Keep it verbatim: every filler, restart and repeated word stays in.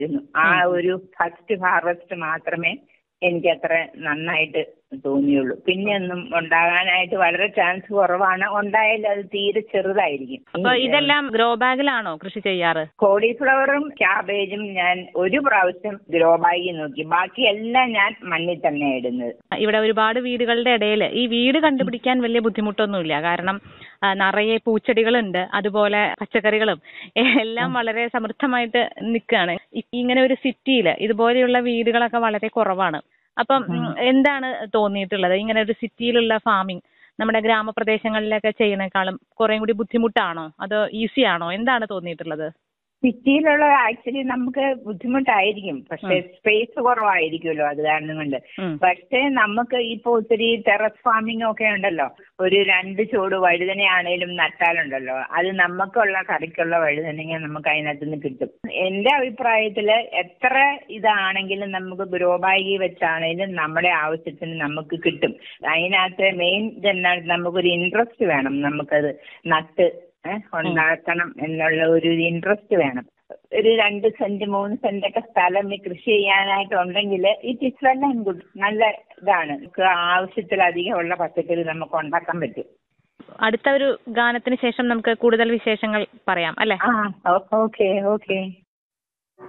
ആ ഒരു first harvest മാത്രമേ എനിക്ക് അത്ര നന്നായിട്ട് തോന്നിയുള്ളൂ. പിന്നെ ഒന്നും ഉണ്ടാകാനായിട്ട് വളരെ ചാൻസ് കുറവാണ്. ഉണ്ടായാലും അത് തീരെ ചെറുതായിരിക്കും. അപ്പൊ ഇതെല്ലാം ഗ്രോ ബാഗിലാണോ കൃഷി ചെയ്യാറ്? കോളിഫ്ലവറും ക്യാബേജും ഞാൻ ഒരു പ്രാവശ്യം ഗ്രോ ബാഗിൽ നോക്കി, ബാക്കി എല്ലാം ഞാൻ മണ്ണിൽ തന്നെ ഇടുന്നത്. ഇവിടെ ഒരുപാട് വീടുകളുടെ ഇടയിൽ ഈ വീട് കണ്ടുപിടിക്കാൻ വലിയ ബുദ്ധിമുട്ടൊന്നുമില്ല. കാരണം നിറയെ പൂച്ചെടികളുണ്ട്, അതുപോലെ പച്ചക്കറികളും എല്ലാം വളരെ സമൃദ്ധമായിട്ട് നിൽക്കുകയാണ്. ഇങ്ങനെ ഒരു സിറ്റിയിൽ ഇതുപോലെയുള്ള വീടുകളൊക്കെ വളരെ കുറവാണ്. അപ്പം എന്താണ് തോന്നിയിട്ടുള്ളത്, ഇങ്ങനെ ഒരു സിറ്റിയിലുള്ള ഫാമിംഗ് നമ്മുടെ ഗ്രാമപ്രദേശങ്ങളിലൊക്കെ ചെയ്യുന്നേക്കാളും കുറേ കൂടി ബുദ്ധിമുട്ടാണോ അതോ ഈസിയാണോ, എന്താണ് തോന്നിയിട്ടുള്ളത്? സിറ്റിയിലുള്ള ആക്ച്വലി നമുക്ക് ബുദ്ധിമുട്ടായിരിക്കും, പക്ഷെ സ്പേസ് കുറവായിരിക്കുമല്ലോ, അത് കാരണം കൊണ്ട്. പക്ഷേ നമുക്ക് ഇപ്പൊ ഒത്തിരി ടെറസ് ഫാമിംഗ് ഒക്കെ ഉണ്ടല്ലോ. ഒരു രണ്ട് ചൂട് വഴുതനയാണേലും നട്ടാലുണ്ടല്ലോ, അത് നമുക്കുള്ള കറിക്കുള്ള വഴുതനങ്ങ നമുക്ക് അതിനകത്ത് നിന്ന് കിട്ടും. എന്റെ അഭിപ്രായത്തില് എത്ര ഇതാണെങ്കിലും നമുക്ക് ഗ്രോ ബാഗിൽ വെച്ചാണേലും നമ്മുടെ ആവശ്യത്തിന് നമുക്ക് കിട്ടും. അതിനകത്ത് മെയിൻ ഇതെന്താണ്, നമുക്കൊരു ഇൻട്രസ്റ്റ് വേണം, നമുക്കത് നട്ട് ഉണ്ടാക്കണം എന്നുള്ള ഒരു ഇൻട്രസ്റ്റ് വേണം. ഒരു രണ്ട് സെന്റ് മൂന്ന് സെന്റ് ഒക്കെ സ്ഥലം കൃഷി ചെയ്യാനായിട്ടുണ്ടെങ്കിൽ it is well and good, നല്ല ഇതാണ്. നമുക്ക് ആവശ്യത്തിലധികം ഉള്ള പച്ചക്കറി നമുക്ക് ഉണ്ടാക്കാൻ പറ്റും. അടുത്ത ഒരു ഗാനത്തിന് ശേഷം നമുക്ക് കൂടുതൽ വിശേഷങ്ങൾ പറയാം അല്ലേ? ആ ഓക്കെ ഓക്കെ.